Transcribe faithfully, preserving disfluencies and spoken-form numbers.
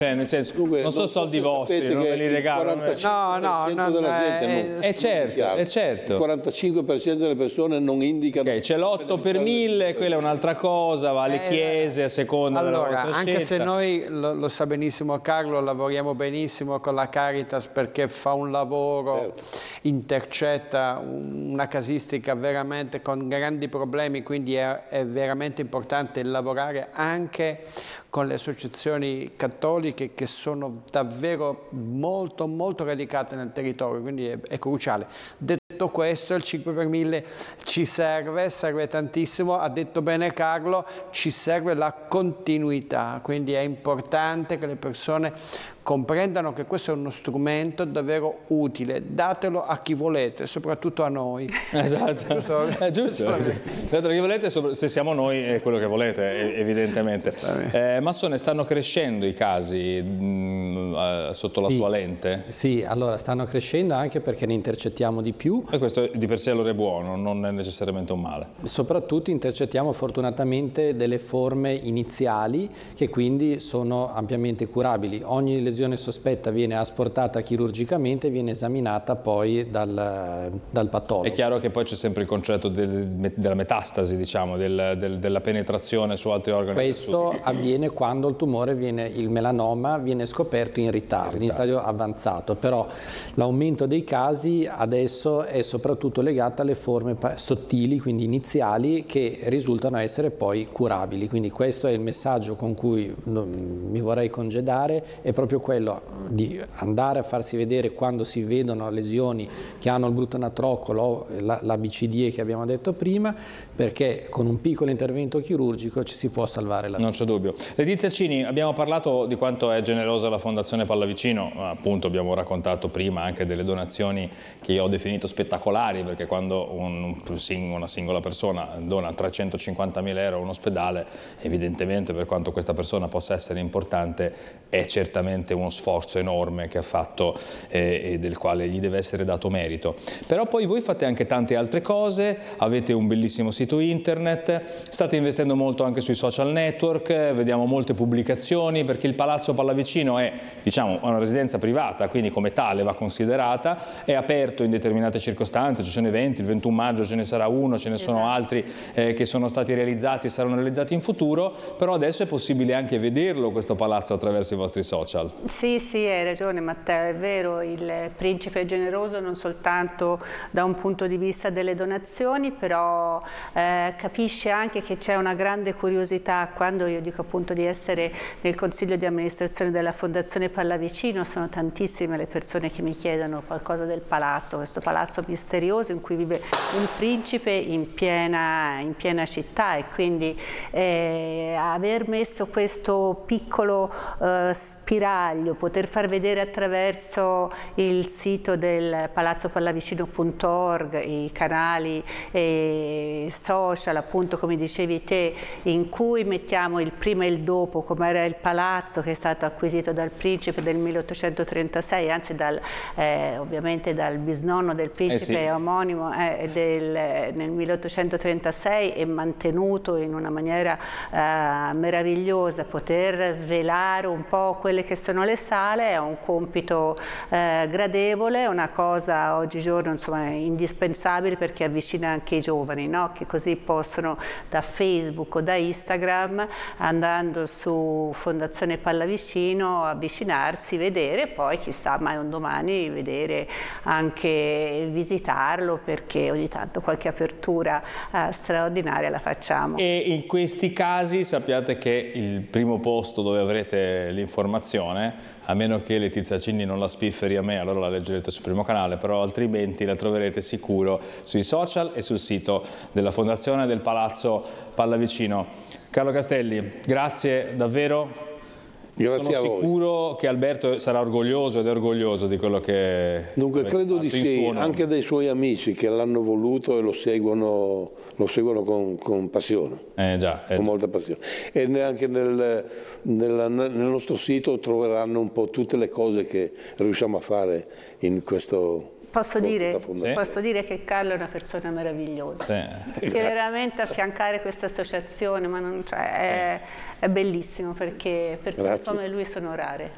Cioè, nel senso, Dunque, non sono non so soldi se vostri, sapete non che ve li il regalano. quarantacinque per cento No, no, della non gente è- non, È certo, è certo. Il quarantacinque per cento delle persone non indicano. Ok, c'è l'otto per mille, quella è un'altra cosa, va alle Eh, chiese a seconda della Allora, vostra anche scelta. se noi, lo, lo sa benissimo Carlo, lavoriamo benissimo con la Caritas perché fa un lavoro, Certo. intercetta una casistica veramente con grandi problemi, quindi è, è veramente importante lavorare anche con le associazioni cattoliche che sono davvero molto molto radicate nel territorio, quindi è, è cruciale. Detto questo, il cinque per mille ci serve, serve tantissimo, ha detto bene Carlo, ci serve la continuità, quindi è importante che le persone comprendano che questo è uno strumento davvero utile, datelo a chi volete, soprattutto a noi. Esatto, Giusto? è giusto. Datelo a chi volete, se siamo noi è quello che volete, evidentemente. Eh, Massone, stanno crescendo i casi mh, sotto la sì, sua lente? Sì, allora stanno crescendo anche perché ne intercettiamo di più. E questo di per sé allora è buono, non è necessariamente un male. Soprattutto intercettiamo fortunatamente delle forme iniziali che quindi sono ampiamente curabili. Ogni lesione sospetta viene asportata chirurgicamente e viene esaminata poi dal, dal patologo. È chiaro che poi c'è sempre il concetto del, della metastasi, diciamo, del, del, della penetrazione su altri organi. Questo avviene quando il tumore viene, il melanoma viene scoperto in ritardo, in, in stadio avanzato, però l'aumento dei casi adesso è soprattutto legato alle forme sottili, quindi iniziali, che risultano essere poi curabili. Quindi questo è il messaggio con cui mi vorrei congedare, è proprio quello di andare a farsi vedere quando si vedono lesioni che hanno il brutto anatrocolo o l'A B C D E che abbiamo detto prima, perché con un piccolo intervento chirurgico ci si può salvare la vita. Non c'è dubbio. Letizia Cini, abbiamo parlato di quanto è generosa la Fondazione Pallavicino, appunto abbiamo raccontato prima anche delle donazioni che io ho definito spettacolari, perché quando un, una singola persona dona trecentocinquantamila euro a un ospedale, evidentemente per quanto questa persona possa essere importante è certamente uno sforzo enorme che ha fatto eh, e del quale gli deve essere dato merito. Però poi voi fate anche tante altre cose, avete un bellissimo sito internet, state investendo molto anche sui social network, vediamo molte pubblicazioni, perché il Palazzo Pallavicino è, diciamo, una residenza privata, quindi come tale va considerata, è aperto in determinate circostanze, ci sono eventi, il ventuno maggio ce ne sarà uno, ce ne sono esatto. altri eh, che sono stati realizzati e saranno realizzati in futuro, però adesso è possibile anche vederlo questo palazzo attraverso i vostri social. Sì, sì, hai ragione Matteo, è vero, il principe è generoso non soltanto da un punto di vista delle donazioni, però eh, capisce anche che c'è una grande curiosità. Quando io dico appunto di essere nel consiglio di amministrazione della Fondazione Pallavicino, sono tantissime le persone che mi chiedono qualcosa del palazzo, questo palazzo misterioso in cui vive un principe in piena, in piena città, e quindi eh, aver messo questo piccolo eh, spiraglio, poter far vedere attraverso il sito del palazzo pallavicino punto org, i canali eh, social, appunto come dicevi te, in cui mettiamo il prima e il dopo, come era il palazzo che è stato acquisito dal principe del milleottocentotrentasei, anzi dal, eh, ovviamente dal bisnonno del principe eh sì. omonimo eh, del, nel milleottocentotrentasei, e mantenuto in una maniera eh, meravigliosa. Poter svelare un po' quelle che sono le sale è un compito eh, gradevole, una cosa oggigiorno insomma indispensabile, perché avvicina anche i giovani, no? Che così possono da Facebook o da Instagram, andando su Fondazione Pallavicino, avvicinarsi, vedere, poi chissà mai un domani vedere anche visitarlo, perché ogni tanto qualche apertura eh, straordinaria la facciamo. E in questi casi sappiate che il primo posto dove avrete l'informazione, a meno che Letizia Cini non la spifferi a me, allora la leggerete sul primo canale, però altrimenti la troverete sicuro sui social e sul sito della Fondazione del Palazzo Pallavicino. Carlo Castelli, grazie davvero. Grazie Sono sicuro che Alberto sarà orgoglioso ed è orgoglioso di quello che... Dunque credo di sì, anche dei suoi amici che l'hanno voluto e lo seguono, lo seguono con, con passione, eh già, eh. con molta passione. E anche nel, nel, nel nostro sito troveranno un po' tutte le cose che riusciamo a fare in questo... Posso dire, sì. posso dire che Carlo è una persona meravigliosa, sì. Perché veramente affiancare questa associazione ma non, cioè, è, è bellissimo, perché persone Grazie. come lui sono rare.